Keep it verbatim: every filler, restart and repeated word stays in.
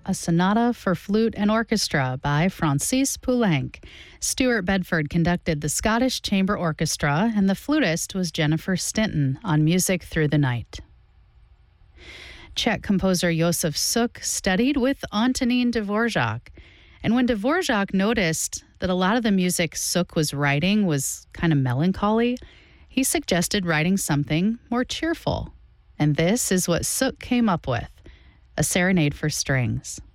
a sonata for flute and orchestra by Francis Poulenc. Stuart Bedford conducted the Scottish Chamber Orchestra, and the flutist was Jennifer Stinton on Music Through the Night. Czech composer Josef Suk studied with Antonin Dvorak. And when Dvorak noticed that a lot of the music Suk was writing was kind of melancholy, he suggested writing something more cheerful. And this is what Suk came up with, a serenade for strings.